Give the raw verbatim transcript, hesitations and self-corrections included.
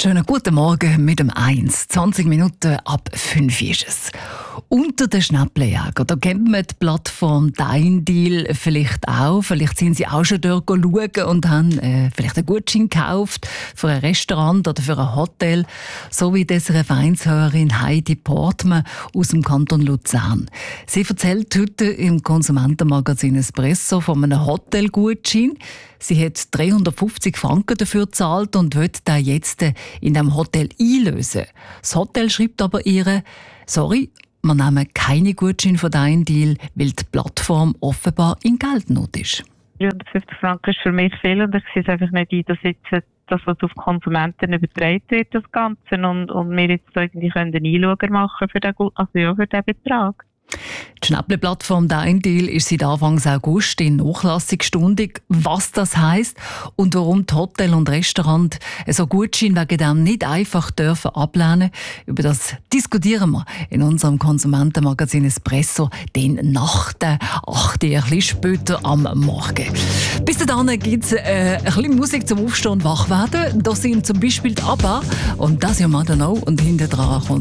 Schönen guten Morgen mit dem eins. zwanzig Minuten ab fünf ist es. Unter den Schnäppeljägern, da kennt man die Plattform Dein Deal vielleicht auch. Vielleicht sind Sie auch schon dort schauen und haben äh, vielleicht einen Gutschein gekauft für ein Restaurant oder für ein Hotel. So wie das Vereinshörerin Heidi Portmann aus dem Kanton Luzern. Sie erzählt heute im Konsumentenmagazin Espresso von einem Hotelgutschein. Sie hat dreihundertfünfzig Franken dafür gezahlt und will den jetzt in dem Hotel einlösen. Das Hotel schreibt aber ihr: «Sorry, wir nehmen keine Gutscheine von Dein Deal, weil die Plattform offenbar in Geldnot ist.» dreihundertfünfzig Franken ist für mich viel und ich sehe es einfach nicht ein, dass jetzt das, was auf Konsumenten übertragen wird, das Ganze, und, und wir jetzt irgendwie einen Einschauer machen für den, also ja, für den Betrag. Die Schnäpple-Plattform Dein Deal ist seit Anfang August in nachlassungsstündig. Was das heisst und warum die Hotel und Restaurant so Gutschein wegen dem nicht einfach dürfen ablehnen, über das diskutieren wir in unserem Konsumentenmagazin Espresso den nach der acht, ein bisschen später am Morgen. Bis dahin gibt es äh, ein bisschen Musik zum Aufstehen und Wachwerden. Da sind zum Beispiel die ABBA und das ja mal noch und hinten dran kommt